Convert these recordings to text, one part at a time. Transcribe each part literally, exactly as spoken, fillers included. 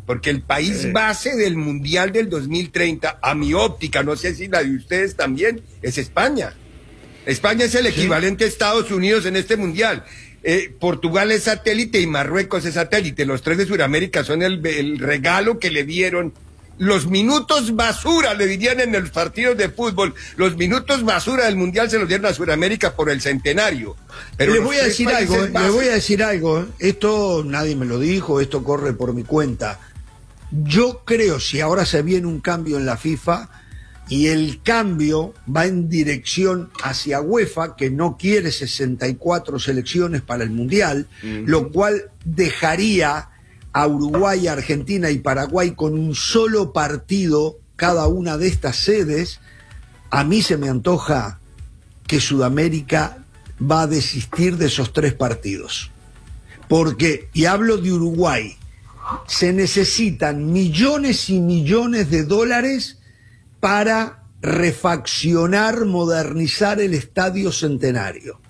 porque el país base del Mundial del dos mil treinta, a mi óptica, no sé si la de ustedes también, es España. España es el equivalente a Estados Unidos en este Mundial. Eh, Portugal es satélite y Marruecos es satélite. Los tres de Sudamérica son el, el regalo que le dieron. Los minutos basura, le dirían en los partidos de fútbol, los minutos basura del Mundial se los dieron a Sudamérica por el centenario. Pero les voy a decir algo, bases... les voy a decir algo, esto nadie me lo dijo, esto corre por mi cuenta. Yo creo, si ahora se viene un cambio en la FIFA, y el cambio va en dirección hacia UEFA, que no quiere sesenta y cuatro selecciones para el Mundial, uh-huh. lo cual dejaría a Uruguay, Argentina y Paraguay con un solo partido cada una de estas sedes. A mí se me antoja que Sudamérica va a desistir de esos tres partidos. Porque, y hablo de Uruguay, se necesitan millones y millones de dólares para refaccionar, modernizar el Estadio Centenario.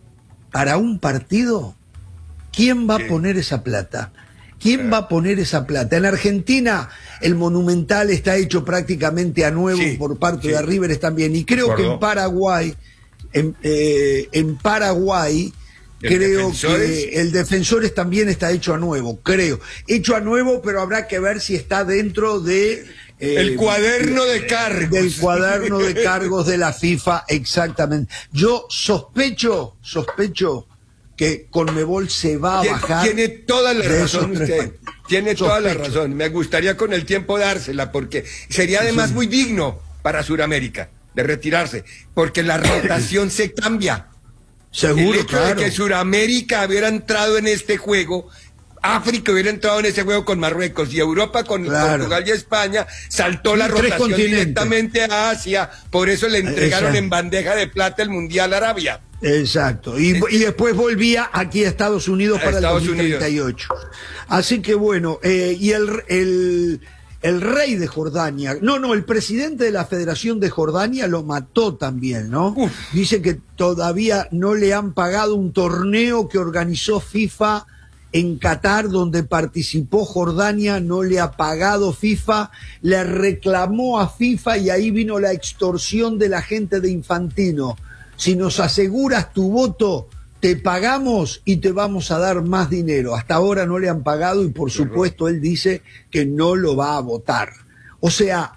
Para un partido, ¿quién va a poner esa plata? ¿Quién va a poner esa plata? En Argentina el Monumental está hecho prácticamente a nuevo sí, por parte sí. de River también. Y creo que en Paraguay, en, eh, en Paraguay, creo que el Defensores también está hecho a nuevo, creo. Hecho a nuevo, pero habrá que ver si está dentro de... Eh, el cuaderno de cargos. Del cuaderno de cargos de la FIFA, exactamente. Yo sospecho, sospecho... que Conmebol se va a bajar. Tiene toda la razón usted, tiene toda la razón. Me gustaría con el tiempo dársela, porque sería además muy digno para Sudamérica de retirarse, porque la rotación se cambia. Seguro, el hecho claro. de que Sudamérica hubiera entrado en este juego, África hubiera entrado en ese juego con Marruecos y Europa con claro. Portugal y España, saltó la rotación directamente a Asia, por eso le entregaron Exacto. en bandeja de plata el Mundial a Arabia. Exacto, y, y después volvía aquí a Estados Unidos a para Estados el dos mil treinta y ocho. Unidos. Así que bueno, eh, y el, el, el rey de Jordania, no, no, el presidente de la Federación de Jordania lo mató también, ¿no? Uf. Dice que todavía no le han pagado un torneo que organizó FIFA en Qatar, donde participó Jordania, no le ha pagado FIFA, le reclamó a FIFA y ahí vino la extorsión de la gente de Infantino. Si nos aseguras tu voto, te pagamos y te vamos a dar más dinero. Hasta ahora no le han pagado y por supuesto él dice que no lo va a votar. O sea,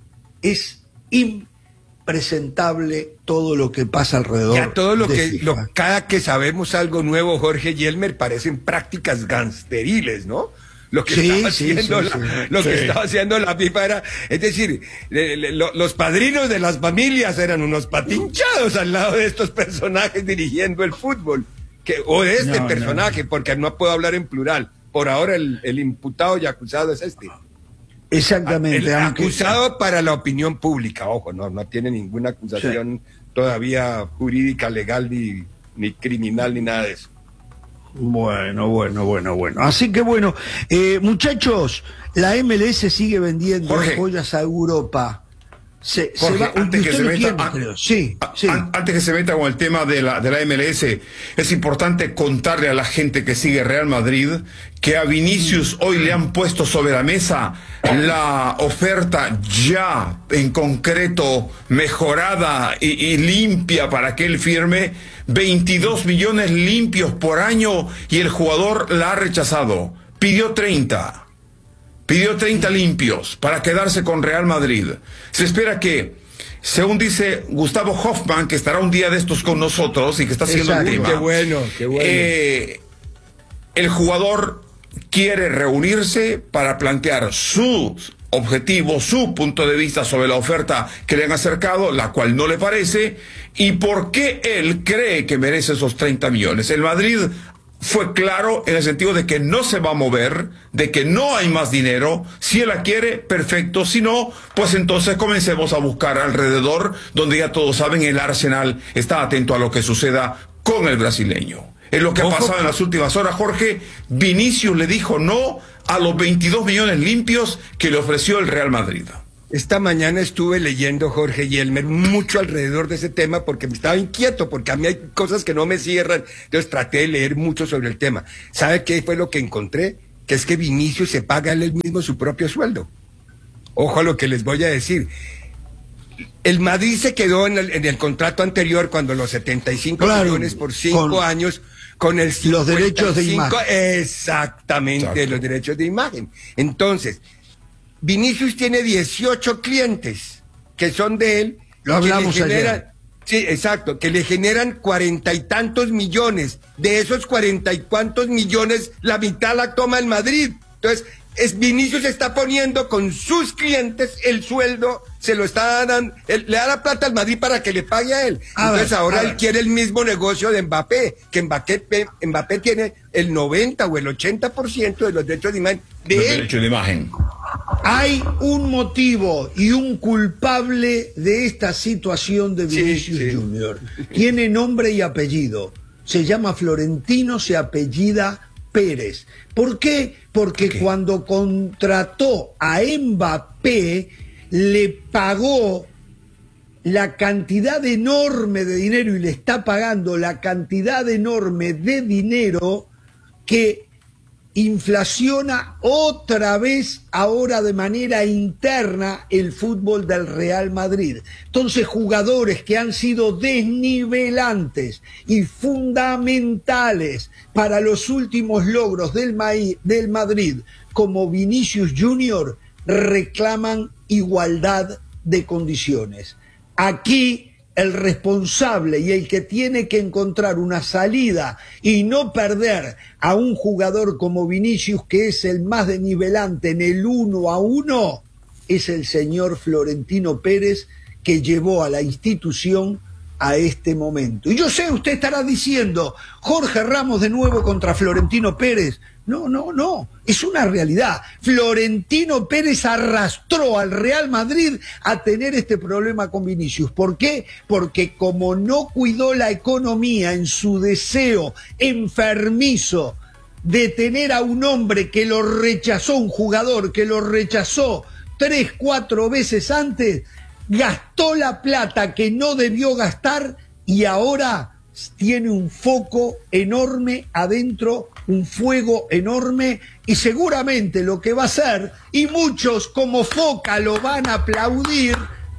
es impresentable todo lo que pasa alrededor. Ya todo lo de que, FIFA. lo, cada que sabemos algo nuevo, Jorge Yelmer, parecen prácticas gangsteriles, ¿no? Lo que, sí, estaba, sí, haciendo sí, la, sí, lo sí. que estaba haciendo la FIFA era, es decir, le, le, lo, los padrinos de las familias eran unos patinchados al lado de estos personajes dirigiendo el fútbol, que, o de este no, personaje, no. porque no puedo hablar en plural. Por ahora el, el imputado y acusado es este. Exactamente. El aunque... acusado para la opinión pública, ojo, no, no tiene ninguna acusación sí. todavía jurídica, legal, ni, ni criminal, ni nada de eso. Bueno, bueno, bueno, bueno. Así que bueno, eh, muchachos, la M L S sigue vendiendo Jorge, joyas a Europa. Se, Jorge, se va, antes que se meta, tiene, an, creo. Sí, sí. An, antes que se meta con el tema de la, de la M L S, es importante contarle a la gente que sigue Real Madrid que a Vinicius hoy le han puesto sobre la mesa la oferta ya en concreto mejorada y, y limpia para que él firme veintidós millones limpios por año y el jugador la ha rechazado. Pidió treinta. Pidió treinta limpios para quedarse con Real Madrid. Se espera que, según dice Gustavo Hoffman, que estará un día de estos con nosotros y que está haciendo el tema. Qué bueno, qué bueno. Eh, el jugador quiere reunirse para plantear sus objetivos, su punto de vista sobre la oferta que le han acercado, la cual no le parece, y por qué él cree que merece esos treinta millones. El Madrid fue claro en el sentido de que no se va a mover, de que no hay más dinero. Si él la quiere, perfecto. Si no, pues entonces comencemos a buscar alrededor, donde ya todos saben, el Arsenal está atento a lo que suceda con el brasileño. Es lo que ha pasado en las últimas horas, Jorge. Vinicius le dijo no a los veintidós millones limpios que le ofreció el Real Madrid. Esta mañana estuve leyendo, Jorge Yelmer, mucho alrededor de ese tema porque me estaba inquieto, porque a mí hay cosas que no me cierran. Entonces traté de leer mucho sobre el tema. ¿Sabe qué fue lo que encontré? Que que es que Vinicius se paga él mismo su propio sueldo. Ojo a lo que les voy a decir. El Madrid se quedó en el, en el contrato anterior cuando los setenta y cinco claro, millones por cinco con, años con el los derechos de imagen. Exactamente, Exacto. los derechos de imagen. Entonces, Vinicius tiene dieciocho clientes que son de él. Lo hablamos generan, ayer. Sí, exacto, que le generan cuarenta y tantos millones. De esos cuarenta y cuantos millones, la mitad la toma el Madrid. Entonces, es Vinicius está poniendo con sus clientes el sueldo, se lo está dando, él, le da la plata al Madrid para que le pague a él. A Entonces ver, ahora él ver. quiere el mismo negocio de Mbappé, que Mbappé, Mbappé tiene el noventa o el ochenta por ciento de los derechos de imagen de los él. derechos de imagen. Hay un motivo y un culpable de esta situación de Vinicius sí, sí. Junior. Tiene nombre y apellido. Se llama Florentino, se apellida Pérez. ¿Por qué? Porque okay. cuando contrató a Mbappé, le pagó la cantidad enorme de dinero y le está pagando la cantidad enorme de dinero que inflaciona otra vez ahora de manera interna el fútbol del Real Madrid. Entonces, jugadores que han sido desnivelantes y fundamentales para los últimos logros del, Ma- del Madrid, como Vinicius Junior, reclaman igualdad de condiciones. Aquí el responsable y el que tiene que encontrar una salida y no perder a un jugador como Vinicius, que es el más desnivelante en el uno a uno, es el señor Florentino Pérez, que llevó a la institución a este momento. Y yo sé, usted estará diciendo, Jorge Ramos de nuevo contra Florentino Pérez. No, no, no, es una realidad. Florentino Pérez arrastró al Real Madrid a tener este problema con Vinicius. ¿Por qué? Porque como no cuidó la economía en su deseo enfermizo de tener a un hombre que lo rechazó, un jugador que lo rechazó tres, cuatro veces antes, gastó la plata que no debió gastar y ahora tiene un foco enorme adentro, un fuego enorme, y seguramente lo que va a hacer, y muchos como Foca lo van a aplaudir,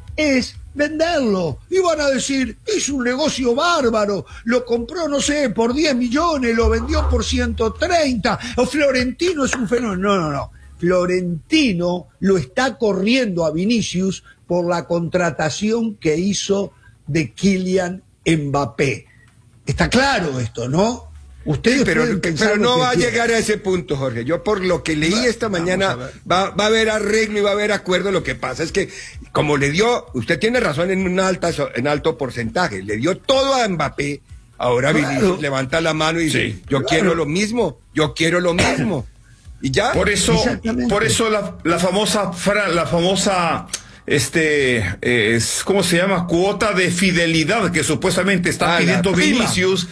es venderlo. Y van a decir, es un negocio bárbaro, lo compró, no sé, por diez millones, lo vendió por ciento treinta, o Florentino es un fenómeno. No, no, no. Florentino lo está corriendo a Vinicius por la contratación que hizo de Kylian Mbappé. Está claro esto, ¿no? Ustedes sí, pero, pero no va a quieran. llegar a ese punto, Jorge. Yo por lo que leí esta mañana va, va a haber arreglo y va a haber acuerdo. Lo que pasa es que, como le dio, usted tiene razón en un alta, en alto porcentaje, le dio todo a Mbappé. Ahora claro. Vinicius levanta la mano y dice, sí, yo claro. quiero lo mismo, yo quiero lo mismo. Y ya. Por eso, por eso la, la famosa, la famosa este es ¿cómo se llama? Cuota de fidelidad que supuestamente está ah, pidiendo Vinicius.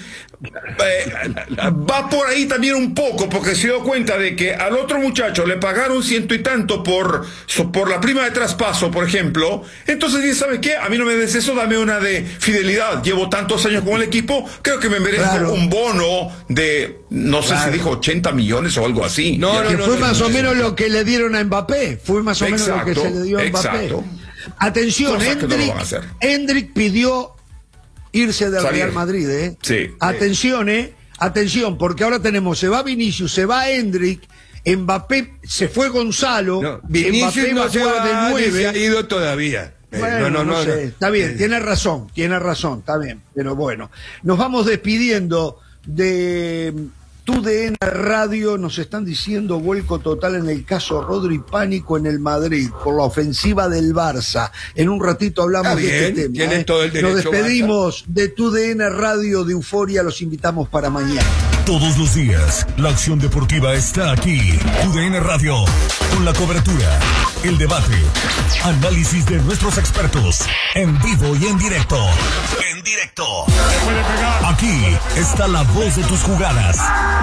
Eh, va por ahí también un poco, porque se dio cuenta de que al otro muchacho le pagaron ciento y tanto por, por la prima de traspaso, por ejemplo. Entonces dice, ¿sabe qué? A mí no me des eso, dame una de fidelidad. Llevo tantos años con el equipo, creo que me merezco claro. un bono de, no sé claro. si dijo ochenta millones o algo así. No, no, que no, fue no, más no, o no, menos no. lo que le dieron a Mbappé. Fue más o exacto, menos lo que se le dio a Mbappé. Exacto. Atención, Hendrik, no Hendrik pidió irse del Salir. Real Madrid, ¿eh? Sí. Atención, ¿eh? Atención, porque ahora tenemos, se va Vinicius, se va Hendrik, Mbappé, se fue Gonzalo, no, Vinicius Mbappé no va se va de nueve. Se ha ido todavía. Bueno, no, no, no, no, sé, no. Está bien, tiene razón, tiene razón, está bien, pero bueno. Nos vamos despidiendo de T U D N Radio. Nos están diciendo vuelco total en el caso Rodri, pánico en el Madrid por la ofensiva del Barça. En un ratito hablamos bien, de este tema. Tienen ¿eh? todo el derecho, Nos despedimos Barça. De T U D N Radio de Euforia. Los invitamos para mañana. Todos los días, la acción deportiva está aquí. T U D N Radio, con la cobertura, el debate, análisis de nuestros expertos, en vivo y en directo. En directo. Aquí está la voz de tus jugadas.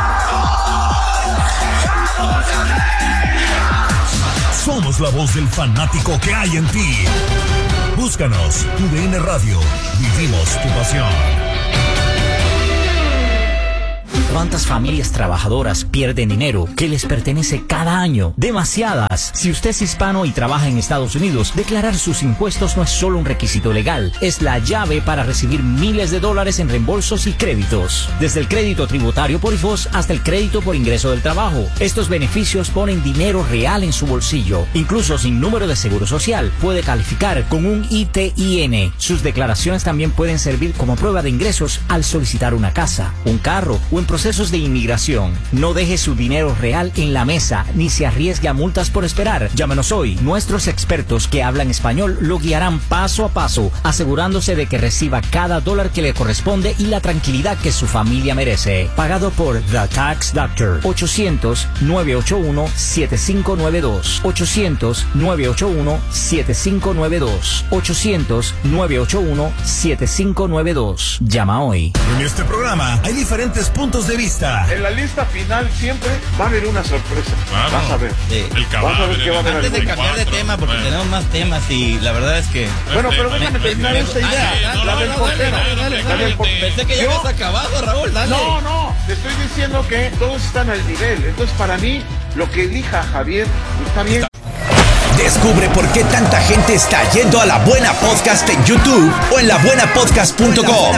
Somos la voz del fanático que hay en ti. Búscanos, T U D N Radio. Vivimos tu pasión. ¿Cuántas familias trabajadoras pierden dinero que les pertenece cada año? Demasiadas. Si usted es hispano y trabaja en Estados Unidos, declarar sus impuestos no es solo un requisito legal, es la llave para recibir miles de dólares en reembolsos y créditos. Desde el crédito tributario por I F O S hasta el crédito por ingreso del trabajo. Estos beneficios ponen dinero real en su bolsillo. Incluso sin número de seguro social, puede calificar con un I T I N. Sus declaraciones también pueden servir como prueba de ingresos al solicitar una casa, un carro o en procesos de inmigración. No deje su dinero real en la mesa ni se arriesgue a multas por esperar. Llámenos hoy. Nuestros expertos que hablan español lo guiarán paso a paso, asegurándose de que reciba cada dólar que le corresponde y la tranquilidad que su familia merece. Pagado por The Tax Doctor. ochocientos, nueve ocho uno, siete cinco nueve dos. ochocientos, nueve ocho uno, siete cinco nueve dos. ochocientos, nueve ocho uno, siete cinco nueve dos. Llama hoy. En este programa hay diferentes puntos de vista. En la lista final siempre va a haber una sorpresa. Vamos. Vas a ver. Sí. El Vas a ver qué va a haber. Antes de cambiar de tema, porque bueno. tenemos más temas y la verdad es que... Bueno, pero déjame terminar esta idea. La del portero. Pensé que ya habías acabado, Raúl, dale. No, no, te estoy diciendo que todos están al nivel. Entonces, para mí, lo que elija Javier está bien. Descubre por qué tanta gente está yendo a La Buena Podcast en YouTube o en la buena podcast punto com.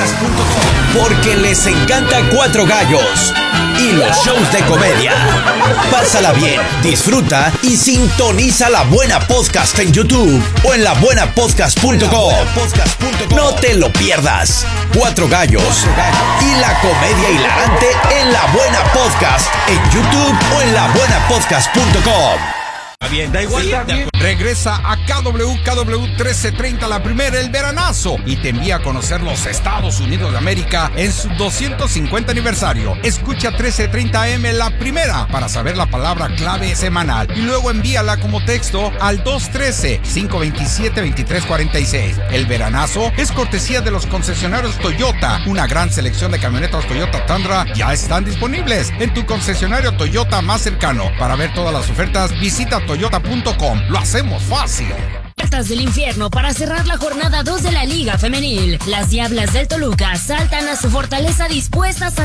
Porque les encanta Cuatro Gallos y los shows de comedia. Pásala bien, disfruta y sintoniza La Buena Podcast en YouTube o en la buena podcast punto com. No te lo pierdas. Cuatro Gallos y la comedia hilarante en La Buena Podcast en YouTube o en la buena podcast punto com. Bien, da igual. Sí, regresa a K W K W trece treinta, la primera, el veranazo, y te envía a conocer los Estados Unidos de América en su doscientos cincuenta aniversario. Escucha trece treinta A M la primera para saber la palabra clave semanal y luego envíala como texto al dos uno tres, cinco dos siete, dos tres cuatro seis. El veranazo es cortesía de los concesionarios Toyota. Una gran selección de camionetas Toyota Tundra ya están disponibles en tu concesionario Toyota más cercano. Para ver todas las ofertas, visita toyota punto com. Lo hacemos fácil. Puertas del infierno para cerrar la jornada dos de la Liga Femenil. Las Diablas del Toluca saltan a su fortaleza dispuestas a